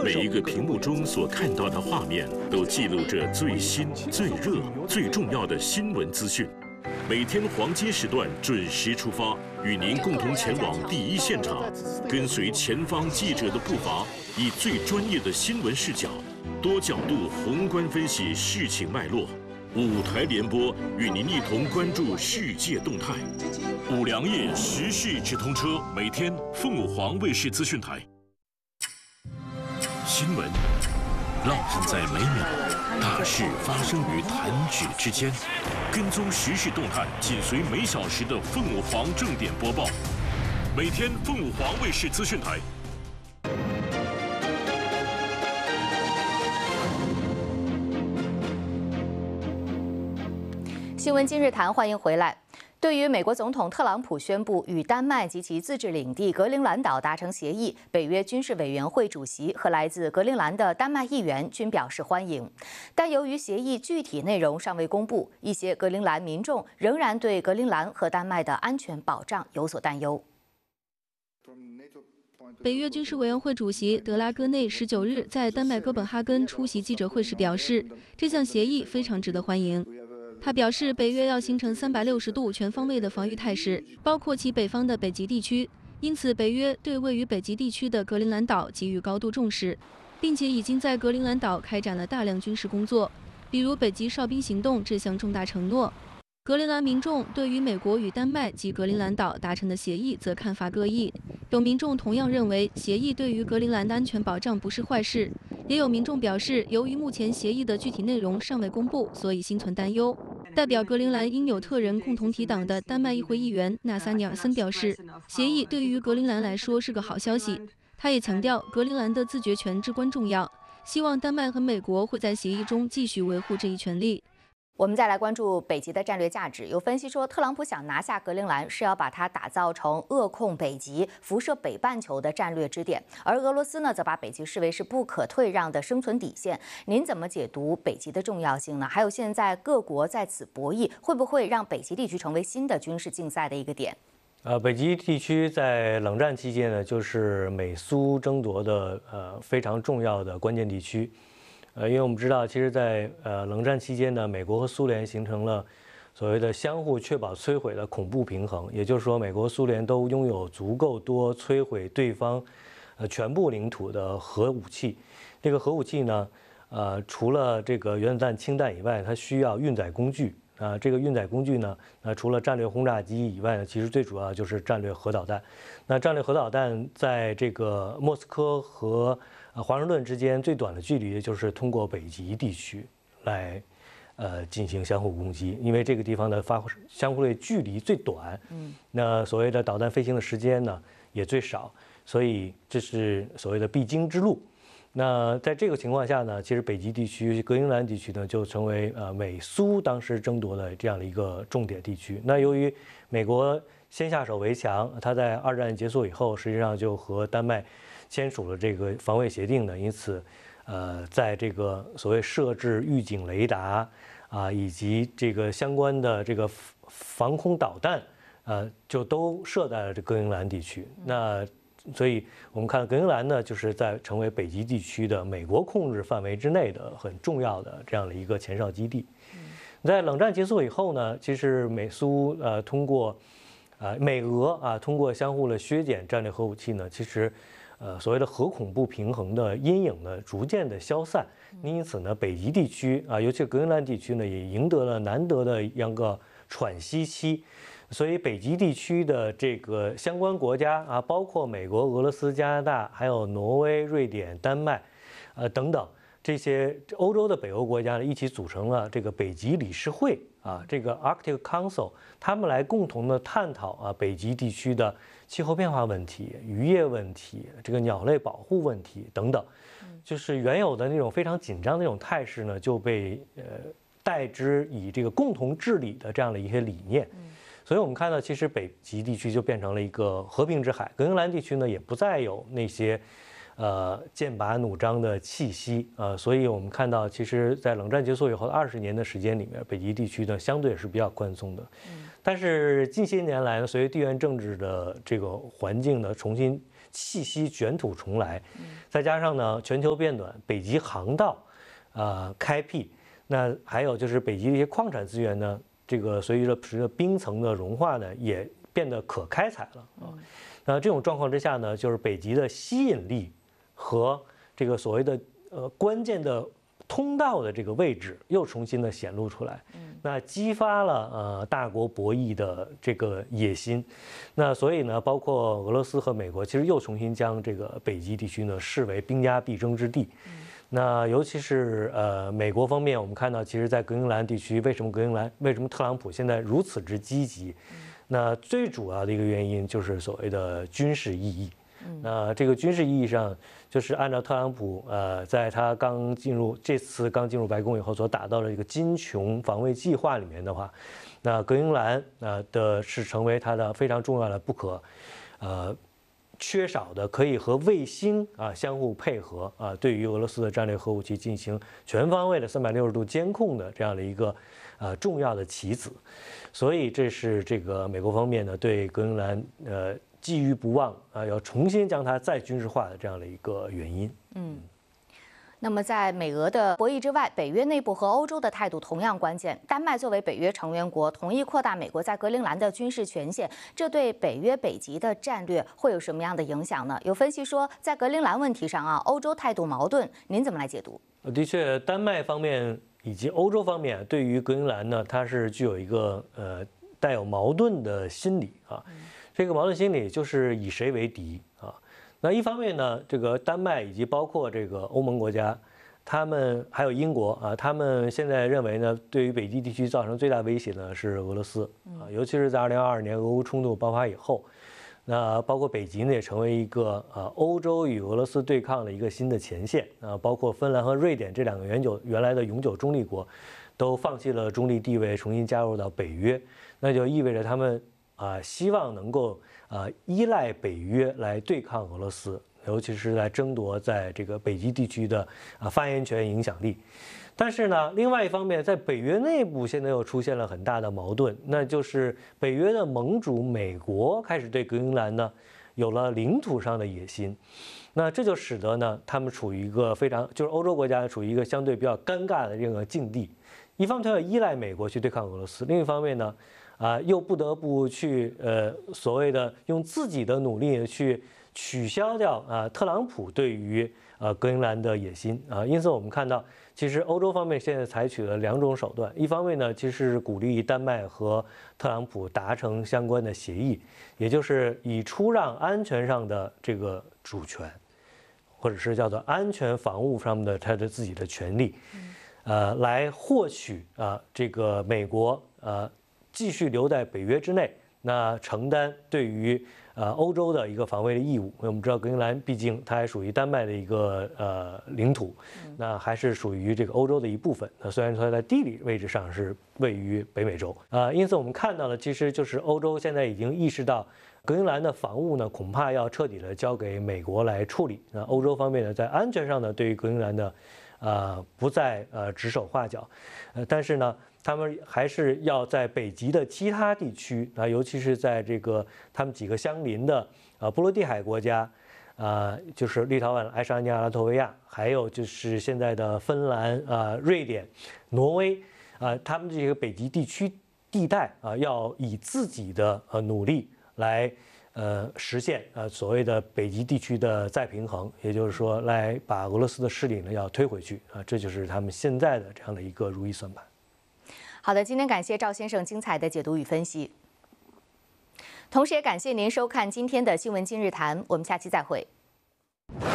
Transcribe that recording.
每一个屏幕中所看到的画面，都记录着最新、最热、最重要的新闻资讯。每天黄金时段准时出发，与您共同前往第一现场，跟随前方记者的步伐，以最专业的新闻视角，多角度宏观分析事情脉络。5台联播，与您一同关注世界动态。5粮液时事直通车，每天凤舞凰卫视资讯台。新闻烙印在每秒，大事发生于弹指之间。跟踪时事动态，紧随每小时的凤舞凰正点播报。每天凤舞凰卫视资讯台。 新闻今日谈，欢迎回来。对于美国总统特朗普宣布与丹麦及其自治领地格陵兰岛达成协议，北约军事委员会主席和来自格陵兰的丹麦议员均表示欢迎。但由于协议具体内容尚未公布，一些格陵兰民众仍然对格陵兰和丹麦的安全保障有所担忧。 北约军事委员会主席德拉戈内19日在丹麦哥本哈根出席记者会时表示，这项协议非常值得欢迎。他表示，北约要形成360度全方位的防御态势，包括其北方的北极地区。因此，北约对位于北极地区的格陵兰岛给予高度重视，并且已经在格陵兰岛开展了大量军事工作，比如北极哨兵行动这项重大承诺。格陵兰民众对于美国与丹麦及格陵兰岛达成的协议则看法各异，有民众同样认为协议对于格陵兰的安全保障不是坏事，也有民众表示，由于目前协议的具体内容尚未公布，所以心存担忧。代表格陵兰因纽特人共同体党的丹麦议会议员纳萨尼尔森表示，协议对于格陵兰来说是个好消息。他也强调，格陵兰的自决权至关重要，希望丹麦和美国会在协议中继续维护这一权利。 我们再来关注北极的战略价值。有分析说，特朗普想拿下格陵兰是要把它打造成扼控北极、辐射北半球的战略支点，而俄罗斯呢，则把北极视为是不可退让的生存底线。您怎么解读北极的重要性呢？还有现在各国在此博弈，会不会让北极地区成为新的军事竞赛的一个点？ 北极地区在冷战期间呢，就是美苏争夺的非常重要的关键地区。因为我们知道，其实在冷战期间呢，美国和苏联形成了所谓的相互确保摧毁的恐怖平衡，也就是说，美国、苏联都拥有足够多摧毁对方全部领土的核武器。这个核武器呢，除了这个原子弹、氢弹以外，它需要运载工具。这个运载工具呢，除了战略轰炸机以外呢，其实最主要就是战略核导弹。那战略核导弹在这个莫斯科和华盛顿之间最短的距离就是通过北极地区来进行相互攻击，因为这个地方的相互的距离最短，那所谓的导弹飞行的时间呢也最少，所以这是所谓的必经之路。那在这个情况下呢，其实北极地区、格陵兰地区呢就成为美苏当时争夺的这样的一个重点地区。那由于美国先下手为强，他在二战结束以后，实际上就和丹麦签署了这个防卫协定呢，因此，在这个所谓设置预警雷达以及这个相关的这个防空导弹，就都设在了这格陵兰地区。那所以我们看格陵兰呢，就是在成为北极地区的美国控制范围之内的很重要的这样的一个前哨基地。在冷战结束以后呢，其实美苏通过美俄通过相互的削减战略核武器呢，其实所谓的核恐怖平衡的阴影呢逐渐的消散。因此呢，北极地区尤其格陵兰地区呢，也赢得了难得的一个喘息期。所以北极地区的这个相关国家包括美国、俄罗斯、加拿大，还有挪威、瑞典、丹麦，等等这些欧洲的北欧国家呢，一起组成了这个北极理事会这个 Arctic Council， 他们来共同的探讨北极地区的气候变化问题、渔业问题、这个鸟类保护问题等等，就是原有的那种非常紧张的那种态势呢，就被代之以这个共同治理的这样的一些理念。所以我们看到，其实北极地区就变成了一个和平之海，格陵兰地区呢也不再有那些剑拔弩张的气息所以我们看到，其实，在冷战结束以后的20年的时间里面，北极地区呢相对是比较宽松的。但是近些年来呢，随着地缘政治的这个环境的重新气息卷土重来，再加上呢全球变暖，北极航道开辟，那还有就是北极的一些矿产资源呢，这个随着冰层的融化呢，也变得可开采了啊。那这种状况之下呢，就是北极的吸引力和这个所谓的关键的通道的这个位置又重新的显露出来，那激发了大国博弈的这个野心，那所以呢，包括俄罗斯和美国其实又重新将这个北极地区呢视为兵家必争之地。那尤其是美国方面，我们看到，其实，在格陵兰地区，为什么特朗普现在如此之积极？那最主要的一个原因就是所谓的军事意义。那这个军事意义上，就是按照特朗普在他这次刚进入白宫以后所打造的这个金琼防卫计划里面的话，那格陵兰是成为他的非常重要的不可缺少的，可以和卫星相互配合对于俄罗斯的战略核武器进行全方位的360度监控的这样的一个重要的棋子，所以这是这个美国方面呢对格陵兰寄予不忘要重新将它再军事化的这样的一个原因。 那么在美俄的博弈之外，北约内部和欧洲的态度同样关键。丹麦作为北约成员国，同意扩大美国在格陵兰的军事权限，这对北约北极的战略会有什么样的影响呢？有分析说，在格陵兰问题上欧洲态度矛盾，您怎么来解读？ 的确，丹麦方面以及欧洲方面对于格陵兰呢，它是具有一个带有矛盾的心理这个矛盾心理就是以谁为敌那一方面呢，这个丹麦以及包括这个欧盟国家，他们还有英国他们现在认为呢，对于北极地区造成最大威胁呢是俄罗斯尤其是在2022年俄乌冲突爆发以后，那包括北极呢也成为一个欧洲与俄罗斯对抗的一个新的前线包括芬兰和瑞典这两个原来的永久中立国，都放弃了中立地位，重新加入到北约，那就意味着他们希望能够依赖北约来对抗俄罗斯，尤其是在争夺在这个北极地区的发言权影响力。但是呢，另外一方面，在北约内部现在又出现了很大的矛盾，那就是北约的盟主美国开始对格陵兰呢有了领土上的野心，那这就使得呢他们处于一个就是欧洲国家处于一个相对比较尴尬的这个境地，一方面要依赖美国去对抗俄罗斯，另一方面呢又不得不去所谓的用自己的努力去取消掉特朗普对于格陵兰的野心因此我们看到，其实欧洲方面现在采取了2种手段，一方面呢，其实是鼓励丹麦和特朗普达成相关的协议，也就是以出让安全上的这个主权，或者是叫做安全防务上面的他的自己的权利，来获取这个美国继续留在北约之内，那承担对于欧洲的一个防卫的义务。我们知道格陵兰毕竟它还属于丹麦的一个领土，那还是属于这个欧洲的一部分。那虽然说它在地理位置上是位于北美洲因此我们看到了，其实就是欧洲现在已经意识到，格陵兰的防务呢，恐怕要彻底的交给美国来处理。那欧洲方面呢，在安全上呢，对于格陵兰的不再指手画脚，但是呢，他们还是要在北极的其他地区尤其是在这个他们几个相邻的波罗的海国家，就是立陶宛、爱沙尼亚、拉脱维亚，还有就是现在的芬兰、瑞典、挪威，他们这个北极地区地带要以自己的努力来实现所谓的北极地区的再平衡，也就是说来把俄罗斯的势力呢要推回去这就是他们现在的这样的一个如意算盘。 好的，今天感谢赵先生精彩的解读与分析，同时也感谢您收看今天的新闻今日谈，我们下期再会。